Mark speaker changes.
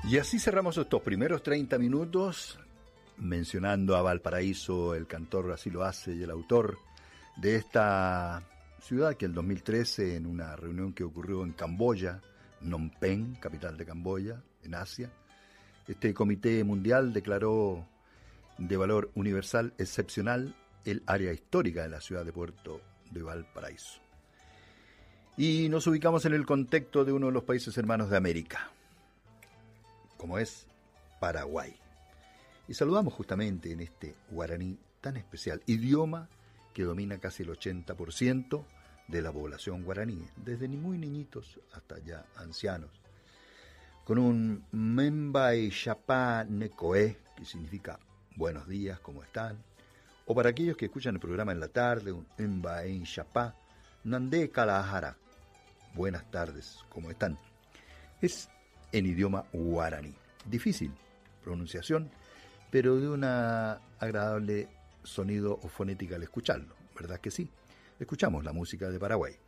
Speaker 1: Y así cerramos estos primeros 30 minutos mencionando a Valparaíso, el cantor así lo hace y el autor de esta ciudad que en el 2013, en una reunión que ocurrió en Camboya, Phnom Penh, capital de Camboya, en Asia, este comité mundial declaró de valor universal excepcional el área histórica de la ciudad de Puerto de Valparaíso. Y nos ubicamos en el contexto de uno de los países hermanos de América, como es Paraguay. Y saludamos justamente en este guaraní tan especial, idioma que domina casi el 80% de la población guaraní, desde muy niñitos hasta ya ancianos, con un Membay Chapá Necoé, que significa buenos días, ¿cómo están? O para aquellos que escuchan el programa en la tarde, un Membay Chapá Nandé Kalahara, buenas tardes, ¿cómo están? Es en idioma guaraní, difícil pronunciación, pero de una agradable sonido o fonética al escucharlo, ¿verdad que sí? Escuchamos la música de Paraguay.